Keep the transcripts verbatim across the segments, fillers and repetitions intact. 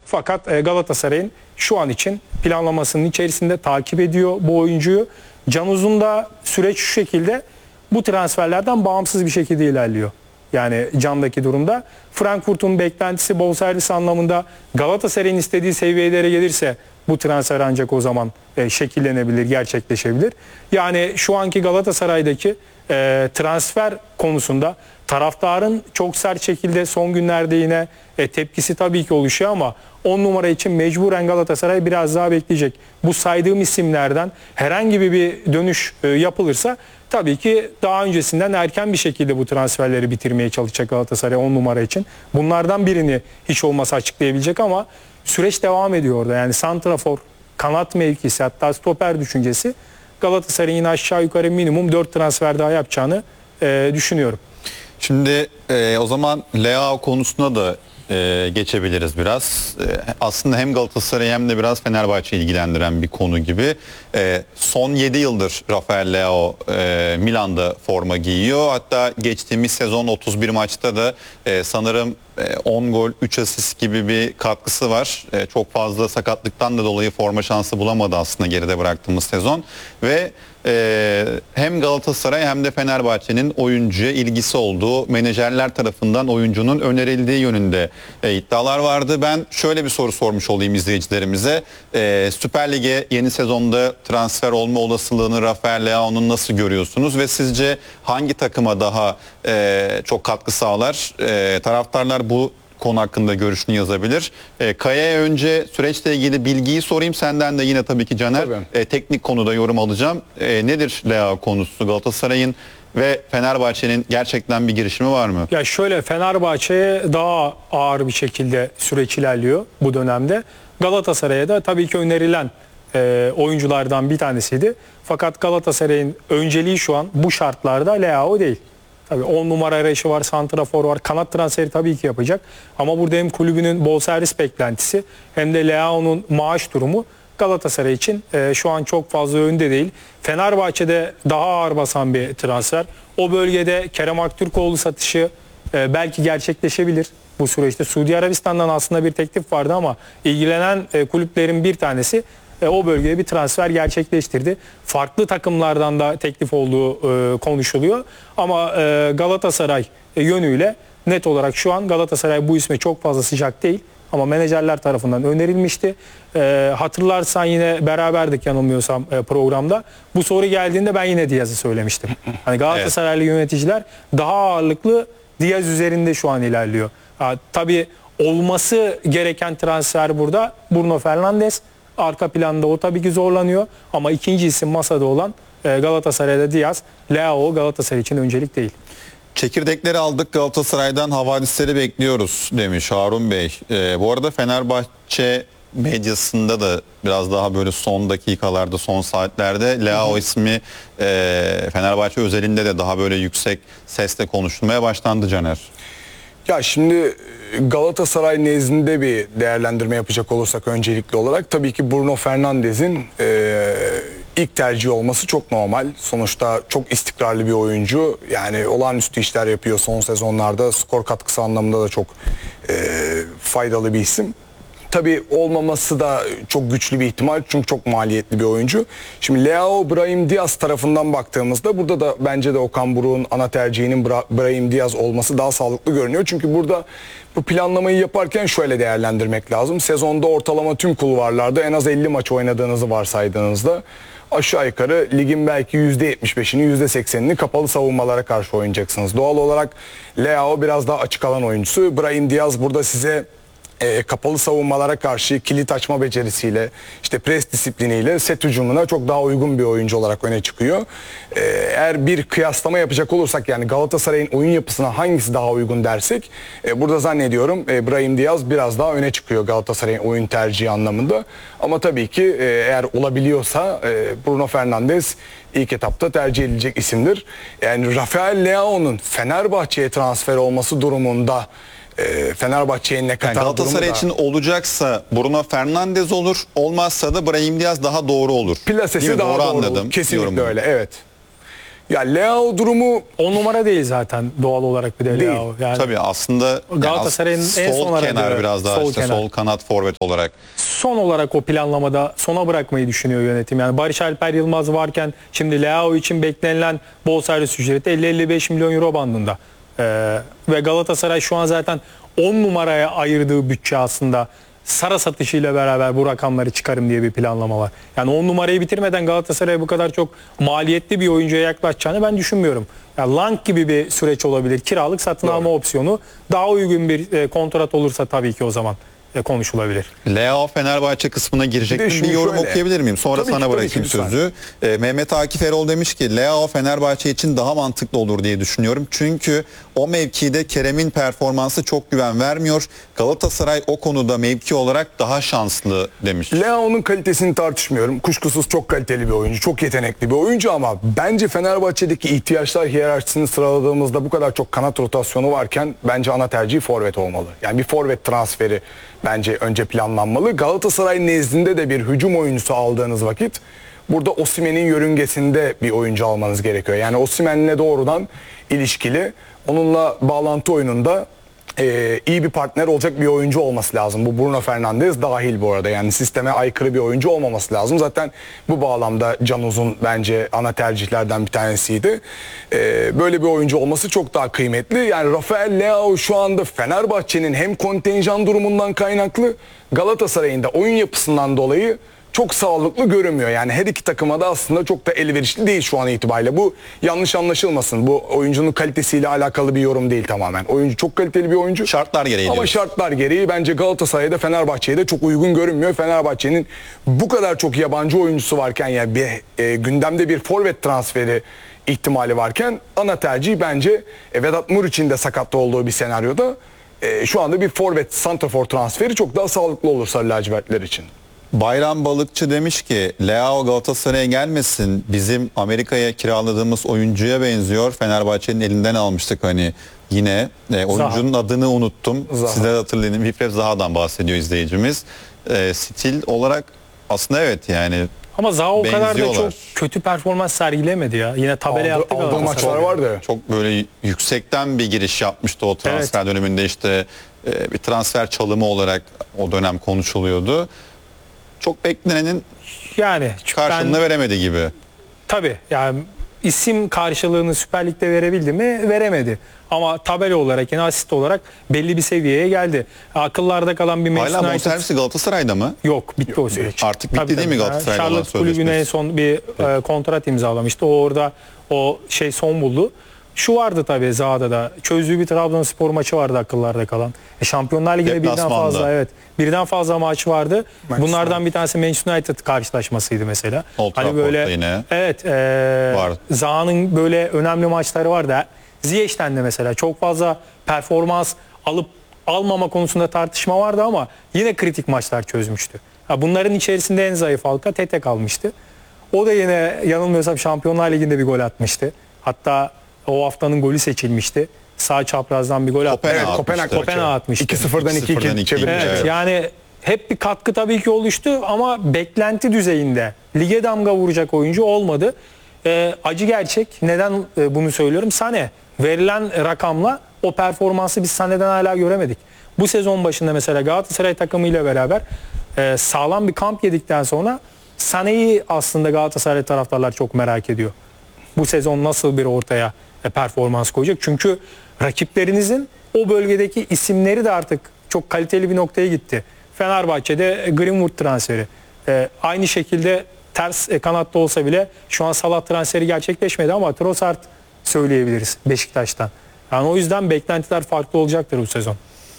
Fakat e, Galatasaray'ın şu an için planlamasının içerisinde takip ediyor bu oyuncuyu. Can Uzun'da süreç şu şekilde, bu transferlerden bağımsız bir şekilde ilerliyor. Yani Can'daki durumda. Frankfurt'un beklentisi bonservis anlamında Galatasaray'ın istediği seviyelere gelirse bu transfer ancak o zaman e, şekillenebilir, gerçekleşebilir. Yani şu anki Galatasaray'daki e, transfer konusunda taraftarın çok sert şekilde son günlerde yine e, tepkisi tabii ki oluşuyor ama on numara için mecburen Galatasaray biraz daha bekleyecek. Bu saydığım isimlerden herhangi bir dönüş e, yapılırsa tabii ki daha öncesinden erken bir şekilde bu transferleri bitirmeye çalışacak Galatasaray on numara için. Bunlardan birini hiç olmazsa açıklayabilecek ama süreç devam ediyor orada. Yani santrafor, kanat mevkisi, hatta stoper düşüncesi Galatasaray'ın yine aşağı yukarı minimum dört transfer daha yapacağını e, düşünüyorum. Şimdi e, o zaman Leao konusuna da e, geçebiliriz biraz. E, aslında hem Galatasaray'ı hem de biraz Fenerbahçe'yi ilgilendiren bir konu gibi. E, son yedi yıldır Rafael Leao e, Milan'da forma giyiyor. Hatta geçtiğimiz sezon otuz bir maçta da e, sanırım on gol üç asist gibi bir katkısı var. E, çok fazla sakatlıktan da dolayı forma şansı bulamadı aslında geride bıraktığımız sezon. Ve e, hem Galatasaray hem de Fenerbahçe'nin oyuncuya ilgisi olduğu, menajerler tarafından oyuncunun önerildiği yönünde e, iddialar vardı. Ben şöyle bir soru sormuş olayım izleyicilerimize. E, Süper Lig'e yeni sezonda transfer olma olasılığını Rafael Leao'nun nasıl görüyorsunuz? Ve sizce hangi takıma daha e, çok katkı sağlar? E, taraftarlar bu konu hakkında görüşünü yazabilir. E, Kaya'ya önce süreçle ilgili bilgiyi sorayım. Senden de yine tabii ki Caner e, teknik konuda yorum alacağım. E, nedir Leao konusu? Galatasaray'ın ve Fenerbahçe'nin gerçekten bir girişimi var mı? Ya şöyle, Fenerbahçe'ye daha ağır bir şekilde süreç ilerliyor bu dönemde. Galatasaray'a da tabii ki önerilen e, oyunculardan bir tanesiydi. Fakat Galatasaray'ın önceliği şu an bu şartlarda Leao değil. Tabii on numara arayışı var, santrafor var, kanat transferi tabii ki yapacak. Ama burada hem kulübünün bonservis beklentisi hem de Leao'nun maaş durumu Galatasaray için e, şu an çok fazla önde değil. Fenerbahçe'de daha ağır basan bir transfer. O bölgede Kerem Aktürkoğlu satışı e, belki gerçekleşebilir bu süreçte. Suudi Arabistan'dan aslında bir teklif vardı ama ilgilenen e, kulüplerin bir tanesi e, o bölgeye bir transfer gerçekleştirdi. Farklı takımlardan da teklif olduğu e, konuşuluyor. Ama e, Galatasaray e, yönüyle net olarak şu an Galatasaray bu isme çok fazla sıcak değil. Ama menajerler tarafından önerilmişti. E, hatırlarsan yine beraberdik yanılmıyorsam e, programda. Bu soru geldiğinde ben yine Diaz'ı söylemiştim. Hani Galatasaraylı evet. Yöneticiler daha ağırlıklı Diaz üzerinde şu an ilerliyor. Ha, tabii olması gereken transfer burada Bruno Fernandes. Arka planda o tabii ki zorlanıyor. Ama ikinci isim masada olan e, Galatasaray'da Diaz. Leao Galatasaray için öncelik değil. Çekirdekleri aldık, Galatasaray'dan havadisleri bekliyoruz demiş Harun Bey. Ee, bu arada Fenerbahçe medyasında da biraz daha böyle son dakikalarda, son saatlerde Leao hı hı. ismi e, Fenerbahçe özelinde de daha böyle yüksek sesle konuşulmaya başlandı Caner. Ya şimdi Galatasaray nezdinde bir değerlendirme yapacak olursak öncelikli olarak tabii ki Bruno Fernandes'in e, ilk tercih olması çok normal. Sonuçta çok istikrarlı bir oyuncu. Yani olağanüstü işler yapıyor son sezonlarda. Skor katkısı anlamında da çok e, faydalı bir isim. Tabii olmaması da çok güçlü bir ihtimal çünkü çok maliyetli bir oyuncu. Şimdi Leao, Brahim Diaz tarafından baktığımızda burada da bence de Okan Buruk'un ana tercihinin Bra Brahim Diaz olması daha sağlıklı görünüyor. Çünkü burada bu planlamayı yaparken şöyle değerlendirmek lazım. Sezonda ortalama tüm kulvarlarda en az elli maç oynadığınızı varsaydığınızda aşağı yukarı ligin belki yüzde yetmiş beşini yüzde seksenini kapalı savunmalara karşı oynayacaksınız. Doğal olarak Leao biraz daha açık alan oyuncusu. Brahim Diaz burada size E, kapalı savunmalara karşı kilit açma becerisiyle, işte pres disipliniyle set hücumuna çok daha uygun bir oyuncu olarak öne çıkıyor. E, eğer bir kıyaslama yapacak olursak, yani Galatasaray'ın oyun yapısına hangisi daha uygun dersek, e, burada zannediyorum e, Brahim Diaz biraz daha öne çıkıyor Galatasaray'ın oyun tercihi anlamında. Ama tabii ki e, eğer olabiliyorsa e, Bruno Fernandes ilk etapta tercih edilecek isimdir. Yani Rafael Leao'nun Fenerbahçe'ye transfer olması durumunda Fenerbahçe'ye ne kadar, yani Galatasaray için olacaksa Bruno Fernandes olur, olmazsa da Brahim Diaz daha doğru olur. Plasesi daha doğru, doğru anladım. olur. Kesinlikle öyle, evet. Ya Leao durumu on numara değil zaten doğal olarak bir de Değil. Leao. Yani Tabii aslında yani Galatasaray'ın as- en sol son aradığı- kenar biraz daha sol işte kenar. sol kanat forvet olarak. son olarak o planlamada sona bırakmayı düşünüyor yönetim. Yani Barış Alper Yılmaz varken şimdi Leao için beklenilen bonservis ücreti elli elli beş milyon euro bandında. Ee, ve Galatasaray şu an zaten on numaraya ayırdığı bütçe aslında Sara satışıyla beraber bu rakamları çıkarım diye bir planlama var. Yani on numarayı bitirmeden Galatasaray'a bu kadar çok maliyetli bir oyuncuya yaklaşacağını ben düşünmüyorum. Yani Lang gibi bir süreç olabilir. Kiralık satın Doğru. alma opsiyonu daha uygun bir e, kontrat olursa tabii ki o zaman e, konuşulabilir. Leao Fenerbahçe kısmına girecek Bir de mi? Bir şimdi yorum şöyle. okuyabilir miyim? Sonra Tabii ki, sana tabii bırakayım ki, lütfen. sözü. Ee, Mehmet Akif Erol demiş ki Leao Fenerbahçe için daha mantıklı olur diye düşünüyorum. Çünkü o mevkide Kerem'in performansı çok güven vermiyor. Galatasaray o konuda mevki olarak daha şanslı demiş. Leao'nun kalitesini tartışmıyorum. Kuşkusuz çok kaliteli bir oyuncu, çok yetenekli bir oyuncu ama bence Fenerbahçe'deki ihtiyaçlar hiyerarşisini sıraladığımızda bu kadar çok kanat rotasyonu varken bence ana tercih forvet olmalı. Yani bir forvet transferi bence önce planlanmalı. Galatasaray nezdinde de bir hücum oyuncusu aldığınız vakit burada Osimhen'in yörüngesinde bir oyuncu almanız gerekiyor. Yani Osimhen'le doğrudan ilişkili, onunla bağlantı oyununda Ee, iyi bir partner olacak bir oyuncu olması lazım. Bu Bruno Fernandes dahil bu arada. Yani sisteme aykırı bir oyuncu olmaması lazım. Zaten bu bağlamda Can Uzun bence ana tercihlerden bir tanesiydi. Ee, böyle bir oyuncu olması çok daha kıymetli. Yani Rafael Leao şu anda Fenerbahçe'nin hem kontenjan durumundan kaynaklı, Galatasaray'ın da oyun yapısından dolayı çok sağlıklı görünmüyor. Yani her iki takıma da aslında çok da elverişli değil şu an itibariyle. Bu yanlış anlaşılmasın. Bu oyuncunun kalitesiyle alakalı bir yorum değil tamamen. Oyuncu çok kaliteli bir oyuncu. Şartlar gereği Ama diyorsun. şartlar gereği bence Galatasaray'da Fenerbahçe'ye de çok uygun görünmüyor. Fenerbahçe'nin bu kadar çok yabancı oyuncusu varken yani bir e, gündemde bir forvet transferi ihtimali varken ana tercih bence e, Vedat Muriç'in de sakatlı olduğu bir senaryoda e, şu anda bir forvet santrafor transferi çok daha sağlıklı olur Sarı Lacivertler için. Bayram Balıkçı demiş ki Leao Galatasaray'a gelmesin, bizim Amerika'ya kiraladığımız oyuncuya benziyor. Fenerbahçe'nin elinden almıştık hani yine. E, oyuncunun adını unuttum. Zaha. Size de hatırlayın. Wilfred Zaha'dan bahsediyor izleyicimiz. E, stil olarak aslında evet yani. Ama Zaha o kadar da çok Benziyorlar. kötü performans sergilemedi ya. Yine tabela Aldı- yaptı aldığı Galatasaray. maçlar vardı. Çok böyle yüksekten bir giriş yapmıştı o transfer döneminde, işte e, bir transfer çalımı olarak o dönem konuşuluyordu. Çok beklenenin Yani karşılığını ben, veremedi gibi. tabii yani isim karşılığını Süper Lig'de verebildi mi? Veremedi. Ama tabela olarak yani asist olarak belli bir seviyeye geldi. Akıllarda kalan bir Manchester Hala United bonservisi Galatasaray'da mı? yok. Bitti o süreç. Artık bitti değil mi Galatasaray'la olan Charlotte Kulübü'ne en sözleşmesi? son bir e, kontrat imzalamıştı. O orada o şey son buldu. Şu vardı tabii Zaha'da da. Çözdüğü bir Trabzonspor maçı vardı akıllarda kalan. E, Şampiyonlar Ligi'nde birden Deplasmanda. fazla evet. Birden fazla maç vardı. Manchester Bunlardan bir tanesi Manchester United karşılaşmasıydı mesela. Old Hani Trafford'da böyle yine. evet e, Var. Zaha'nın böyle önemli maçları vardı. Ziyech'ten de mesela çok fazla performans alıp almama konusunda tartışma vardı ama yine kritik maçlar çözmüştü. Ha, bunların içerisinde en zayıf halka Tete kalmıştı. O da yine yanılmıyorsam Şampiyonlar Ligi'nde bir gol atmıştı. Hatta o haftanın golü seçilmişti. Sağ çaprazdan bir gol attı. Kopenhag Evet, Kopenhag atmıştı. Kopenhag atmıştı. iki sıfırdan iki iki sıfırdan iki iki çevirdi. Evet, Evet. yani hep bir katkı tabii ki oluştu ama beklenti düzeyinde lige damga vuracak oyuncu olmadı. Ee, acı gerçek. Neden e, bunu söylüyorum? Sane verilen rakamla o performansı biz Sane'den hala göremedik. Bu sezon başında mesela Galatasaray takımıyla beraber e, sağlam bir kamp yedikten sonra Sane'yi aslında Galatasaray taraftarlar çok merak ediyor. Bu sezon nasıl bir ortaya e, performans koyacak? Çünkü rakiplerinizin o bölgedeki isimleri de artık çok kaliteli bir noktaya gitti. Fenerbahçe'de Greenwood transferi. E, aynı şekilde ters e, kanatta olsa bile şu an Salah transferi gerçekleşmedi ama Trossard söyleyebiliriz Beşiktaş'tan. Yani o yüzden beklentiler farklı olacaktır bu sezon.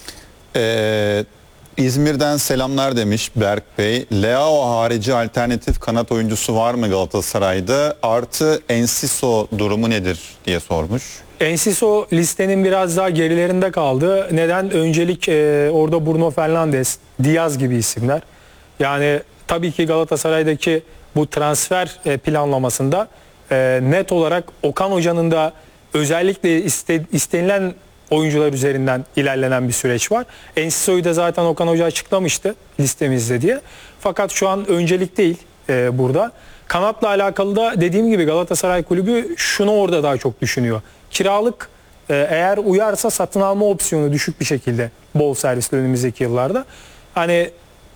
Ee, İzmir'den selamlar demiş Berk Bey. Leao harici alternatif kanat oyuncusu var mı Galatasaray'da? Artı Enciso durumu nedir diye sormuş. Enciso listenin biraz daha gerilerinde kaldı. Neden? Öncelik e, orada Bruno Fernandes, Diaz gibi isimler. Yani tabii ki Galatasaray'daki bu transfer e, planlamasında e, net olarak Okan Hoca'nın da özellikle iste, istenilen oyuncular üzerinden ilerlenen bir süreç var. Enciso'yu da zaten Okan Hoca açıklamıştı listemizde diye. Fakat şu an öncelik değil. e, burada. Kanatla alakalı da dediğim gibi Galatasaray Kulübü şunu orada daha çok düşünüyor. Kiralık e, eğer uyarsa satın alma opsiyonu düşük bir şekilde bol servisli önümüzdeki yıllarda. Hani